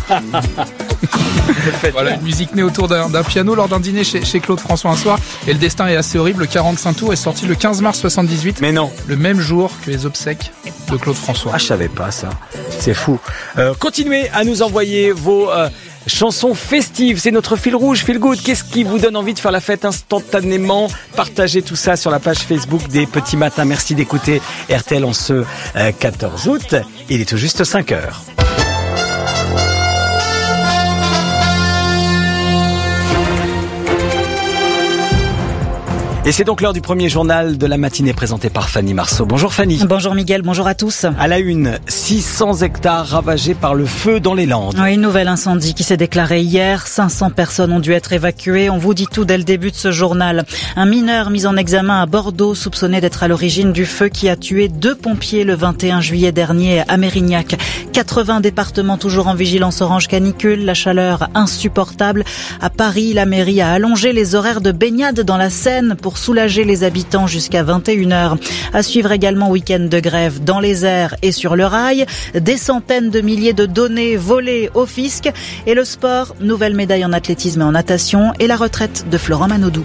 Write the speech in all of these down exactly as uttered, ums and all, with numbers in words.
Voilà, une musique née autour d'un, d'un piano lors d'un dîner chez, chez Claude François un soir. Et le destin est assez horrible. Le quarante-cinq tours est sorti le quinze mars soixante-dix-huit. Mais non. Le même jour que les obsèques de Claude François. Ah, je savais pas ça. C'est fou. Euh, continuez à nous envoyer vos euh, chansons festives. C'est notre fil rouge, feel good. Qu'est-ce qui vous donne envie de faire la fête instantanément? Partagez tout ça sur la page Facebook des Petits Matins. Merci d'écouter R T L en ce euh, quatorze août. Il est tout juste cinq heures. Et c'est donc l'heure du premier journal de la matinée présenté par Fanny Marceau. Bonjour Fanny. Bonjour Miguel, bonjour à tous. À la une, six cents hectares ravagés par le feu dans les Landes. Oui, une nouvelle incendie qui s'est déclaré hier. cinq cents personnes ont dû être évacuées. On vous dit tout dès le début de ce journal. Un mineur mis en examen à Bordeaux, soupçonné d'être à l'origine du feu qui a tué deux pompiers le vingt et un juillet dernier à Mérignac. quatre-vingts départements toujours en vigilance orange canicule. La chaleur insupportable. À Paris, la mairie a allongé les horaires de baignade dans la Seine pour soulager les habitants jusqu'à vingt et une heures. À suivre également week-end de grève dans les airs et sur le rail. Des centaines de milliers de données volées au fisc. Et le sport, nouvelle médaille en athlétisme et en natation. Et la retraite de Florent Manodou.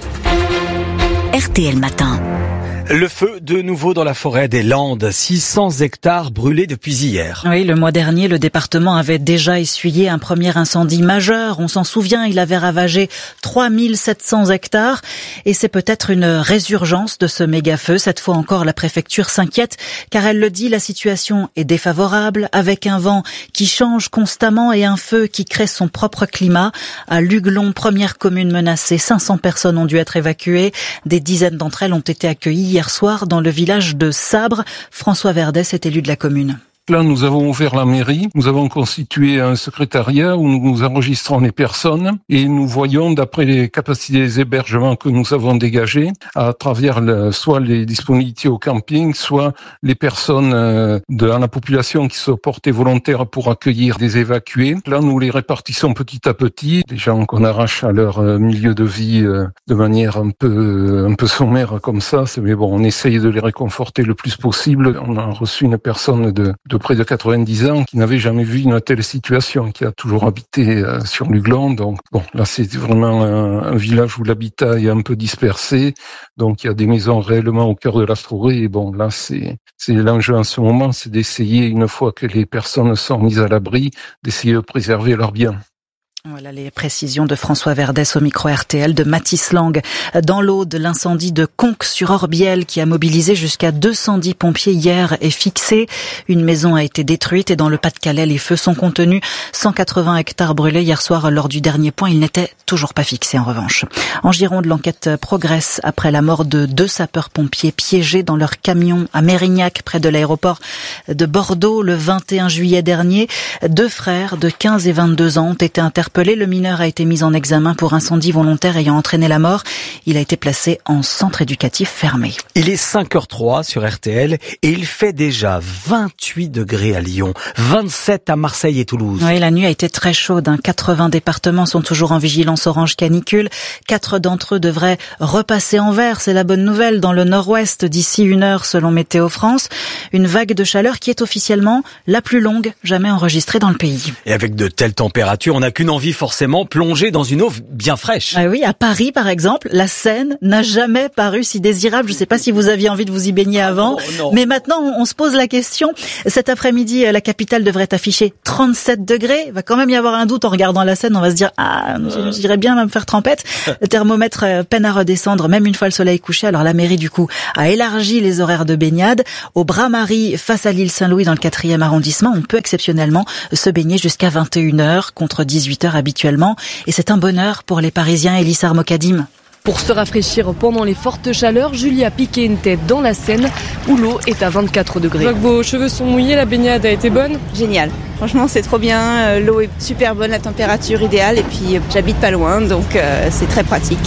R T L Matin. Le feu de nouveau dans la forêt des Landes. six cents hectares brûlés depuis hier. Oui, le mois dernier, le département avait déjà essuyé un premier incendie majeur. On s'en souvient, il avait ravagé trois mille sept cents hectares. Et c'est peut-être une résurgence de ce méga-feu. Cette fois encore, la préfecture s'inquiète car elle le dit, la situation est défavorable avec un vent qui change constamment et un feu qui crée son propre climat. À Luglon, première commune menacée, cinq cents personnes ont dû être évacuées. Des dizaines d'entre elles ont été accueillies hier soir dans le village de Sabre. François Verdès est élu de la commune. Là, nous avons ouvert la mairie, nous avons constitué un secrétariat où nous enregistrons les personnes et nous voyons, d'après les capacités d'hébergement que nous avons dégagées, à travers le, soit les disponibilités au camping, soit les personnes de la population qui se portaient volontaires pour accueillir des évacués. Là, nous les répartissons petit à petit, des gens qu'on arrache à leur milieu de vie de manière un peu, un peu sommaire comme ça. Mais bon, on essaye de les réconforter le plus possible. On a reçu une personne de de près de quatre-vingt-dix ans, qui n'avait jamais vu une telle situation, qui a toujours habité euh, sur Luglon. Donc, bon, là, c'est vraiment un, un village où l'habitat est un peu dispersé. Donc, il y a des maisons réellement au cœur de la forêt. Et bon, là, c'est, c'est l'enjeu en ce moment, c'est d'essayer, une fois que les personnes sont mises à l'abri, d'essayer de préserver leurs biens. Voilà les précisions de François Verdès au micro R T L de Mathis Lang. Dans l'Aude, l'incendie de Conques-sur-Orbiel qui a mobilisé jusqu'à deux cent dix pompiers hier est fixé. Une maison a été détruite et dans le Pas-de-Calais, les feux sont contenus. cent quatre-vingts hectares brûlés hier soir lors du dernier point. Il n'était toujours pas fixé en revanche. En Gironde, l'enquête progresse après la mort de deux sapeurs-pompiers piégés dans leur camion à Mérignac près de l'aéroport de Bordeaux le vingt et un juillet dernier. Deux frères de quinze et vingt-deux ans ont été interpellés. Le mineur a été mis en examen pour incendie volontaire ayant entraîné la mort. Il a été placé en centre éducatif fermé. Il est cinq heures trois sur R T L et il fait déjà vingt-huit degrés à Lyon, vingt-sept à Marseille et Toulouse. Oui, la nuit a été très chaude. quatre-vingts départements sont toujours en vigilance orange canicule. Quatre d'entre eux devraient repasser en vert. C'est la bonne nouvelle dans le nord-ouest d'ici une heure selon Météo France. Une vague de chaleur qui est officiellement la plus longue jamais enregistrée dans le pays. Et avec de telles températures, on n'a qu'une envie forcément plonger dans une eau bien fraîche. Ah oui, à Paris par exemple, la Seine n'a jamais paru si désirable. Je ne sais pas si vous aviez envie de vous y baigner avant, ah non, non. mais maintenant on se pose la question. Cet après-midi, la capitale devrait afficher trente-sept degrés. Il va quand même y avoir un doute en regardant la Seine. On va se dire, ah, euh... j'irais bien me faire trempette. Le thermomètre peine à redescendre, même une fois le soleil couché. Alors la mairie du coup a élargi les horaires de baignade. Au Bras-Marie, face à l'île Saint-Louis dans le quatrième arrondissement, on peut exceptionnellement se baigner jusqu'à vingt et une heures contre dix-huit heures habituellement. Et c'est un bonheur pour les Parisiens. Elissa Armokadim. Pour se rafraîchir pendant les fortes chaleurs, Julie a piqué une tête dans la Seine où l'eau est à vingt-quatre degrés. Je vois que vos cheveux sont mouillés, la baignade a été bonne. Génial. Franchement, c'est trop bien. L'eau est super bonne, la température idéale. Et puis, j'habite pas loin, donc euh, c'est très pratique.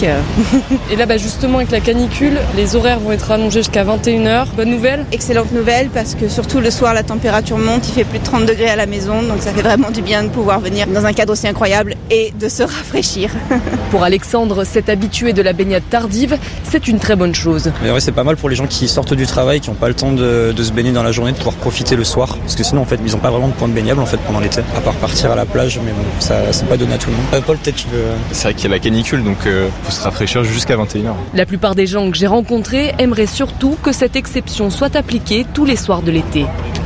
Et là, bah, justement, avec la canicule, les horaires vont être allongés jusqu'à vingt et une heures. Bonne nouvelle ? Excellente nouvelle, parce que surtout le soir, la température monte. Il fait plus de trente degrés à la maison. Donc, ça fait vraiment du bien de pouvoir venir dans un cadre aussi incroyable et de se rafraîchir. Pour Alexandre, cet habitué de la baignade tardive, c'est une très bonne chose. Mais ouais, c'est pas mal pour les gens qui sortent du travail, qui n'ont pas le temps de, de se baigner dans la journée, de pouvoir profiter le soir. Parce que sinon, en fait, ils n'ont pas vraiment de point de baignable. en fait pendant l'été, à part partir à la plage, mais bon, ça c'est pas donné à tout le monde. Euh, Paul, peut-être tu veux... C'est vrai qu'il y a la canicule, donc euh, faut se rafraîchir jusqu'à vingt et une heures. La plupart des gens que j'ai rencontrés aimeraient surtout que cette exception soit appliquée tous les soirs de l'été.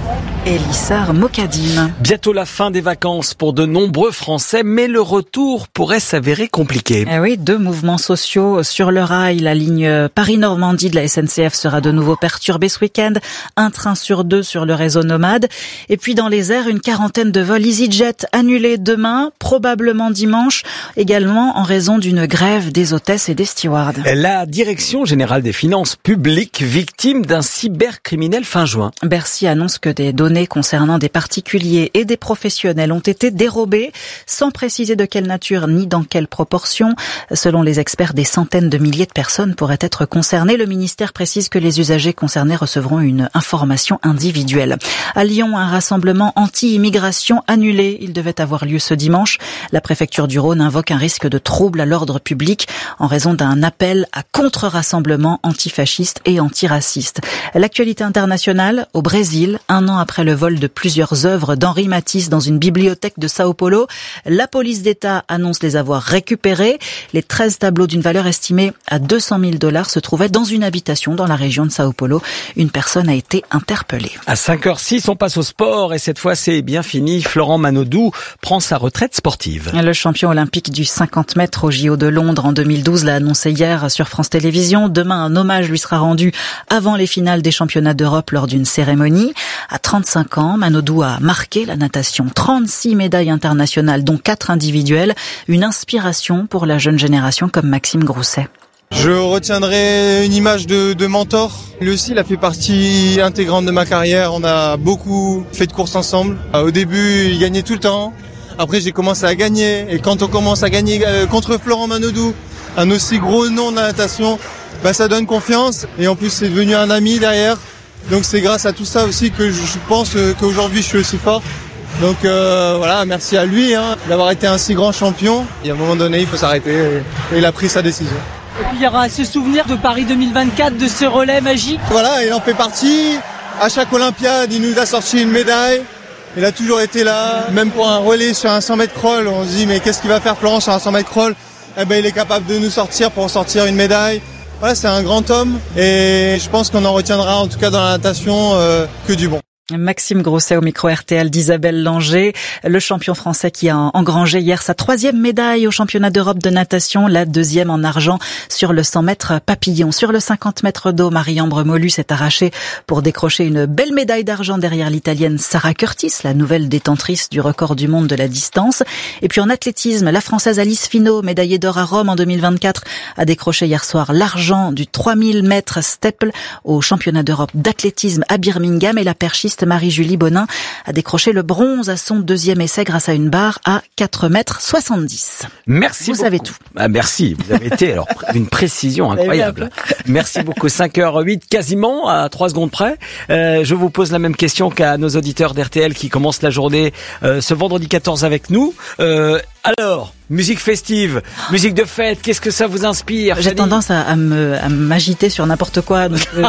Elissar Mokadim. Bientôt la fin des vacances pour de nombreux Français, mais le retour pourrait s'avérer compliqué. Eh oui, deux mouvements sociaux sur le rail. La ligne Paris-Normandie de la S N C F sera de nouveau perturbée ce week-end. Un train sur deux sur le réseau nomade. Et puis dans les airs, une quarantaine de vols EasyJet annulés demain, probablement dimanche, également en raison d'une grève des hôtesses et des stewards. La Direction générale des finances publiques victime d'un cybercriminel fin juin. Bercy annonce que des données concernant des particuliers et des professionnels ont été dérobées, sans préciser de quelle nature ni dans quelle proportion. Selon les experts, des centaines de milliers de personnes pourraient être concernées. Le ministère précise que les usagers concernés recevront une information individuelle. À Lyon, un rassemblement anti-immigration annulé. Il devait avoir lieu ce dimanche. La préfecture du Rhône invoque un risque de trouble à l'ordre public en raison d'un appel à contre-rassemblement antifasciste et antiraciste. L'actualité internationale, au Brésil, un an après le vol de plusieurs œuvres d'Henri Matisse dans une bibliothèque de Sao Paulo, la police d'État annonce les avoir récupérés. Les treize tableaux d'une valeur estimée à deux cent mille dollars se trouvaient dans une habitation dans la région de Sao Paulo. Une personne a été interpellée. À cinq heures six, on passe au sport et cette fois c'est bien fini. Florent Manodou prend sa retraite sportive. Le champion olympique du cinquante mètres au J O de Londres en deux mille douze l'a annoncé hier sur France Télévisions. Demain, un hommage lui sera rendu avant les finales des championnats d'Europe lors d'une cérémonie. À trente-cinq ans, Manodou a marqué la natation. trente-six médailles internationales, dont quatre individuelles. Une inspiration pour la jeune génération comme Maxime Grousset. Je retiendrai une image de, de mentor. Lui aussi, il a fait partie intégrante de ma carrière. On a beaucoup fait de courses ensemble. Au début, il gagnait tout le temps. Après, j'ai commencé à gagner. Et quand on commence à gagner contre Florent Manodou, un aussi gros nom de la natation, bah, ça donne confiance. Et en plus, c'est devenu un ami derrière. Donc c'est grâce à tout ça aussi que je pense qu'aujourd'hui je suis aussi fort. Donc euh, voilà, merci à lui hein, d'avoir été un si grand champion. Et à un moment donné, il faut s'arrêter et il a pris sa décision. Et puis il y aura ce souvenir de Paris deux mille vingt-quatre, de ce relais magique. Voilà, il en fait partie. À chaque Olympiade, il nous a sorti une médaille. Il a toujours été là. Même pour un relais sur un cent mètres crawl, on se dit mais qu'est-ce qu'il va faire Florent sur un cent mètres crawl? Eh ben il est capable de nous sortir pour sortir une médaille. Voilà, c'est un grand homme et je pense qu'on en retiendra en tout cas dans la natation euh, que du bon. Maxime Grousset au micro R T L d'Isabelle Langer, le champion français qui a engrangé hier sa troisième médaille au championnat d'Europe de natation, la deuxième en argent sur le cent mètres papillon. Sur le cinquante mètres d'eau, Marie-Ambre Molu s'est arrachée pour décrocher une belle médaille d'argent derrière l'italienne Sarah Curtis, la nouvelle détentrice du record du monde de la distance. Et puis en athlétisme, la française Alice Finot, médaillée d'or à Rome en deux mille vingt-quatre, a décroché hier soir l'argent du trois mille mètres steeple au championnat d'Europe d'athlétisme à Birmingham et la perchiste Marie-Julie Bonin a décroché le bronze à son deuxième essai grâce à une barre à quatre mètres soixante-dix. Merci Vous beaucoup. savez tout. Ah, merci, vous avez été alors d'une précision incroyable. Merci beaucoup. cinq heures huit, quasiment à trois secondes près. Euh, je vous pose la même question qu'à nos auditeurs d'R T L qui commencent la journée euh, ce vendredi quatorze avec nous. Euh, alors, musique festive, musique de fête, qu'est-ce que ça vous inspire? J'ai tendance à, à me à m'agiter sur n'importe quoi. Donc euh,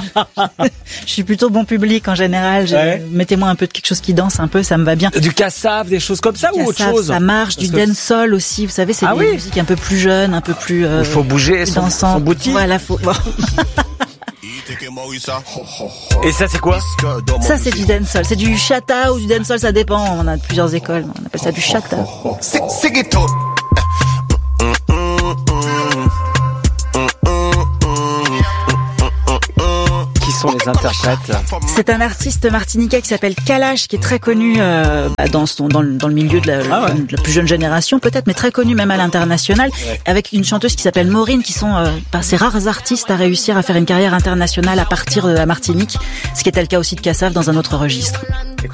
je suis plutôt bon public en général. Je, ouais. Mettez-moi un peu de quelque chose qui danse un peu, ça me va bien. Du Kassav, des choses comme ça du ou autre chose? Ça marche, Parce du que... dancehall aussi. Vous savez, c'est ah des oui musiques un peu plus jeunes, un peu plus. Euh, Il faut bouger, son, son boutique. Voilà, faut. Bon. Et ça c'est quoi? Ça c'est du dancehall, c'est du chata ou du dancehall, ça dépend, on a plusieurs écoles, on appelle ça du chata. Qui sont les interprètes? C'est un artiste martiniquais qui s'appelle Kalash, qui est très connu euh, dans, son, dans, le, dans le milieu de la, ah ouais. de la plus jeune génération peut-être, mais très connu même à l'international, ouais. avec une chanteuse qui s'appelle Maureen, qui sont euh, bah, ces rares artistes à réussir à faire une carrière internationale à partir de la Martinique, ce qui était le cas aussi de Kassav dans un autre registre.